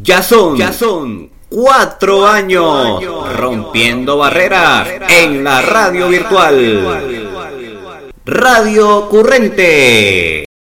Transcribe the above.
Ya son 4 años rompiendo barreras en la radio virtual. Radio Currente.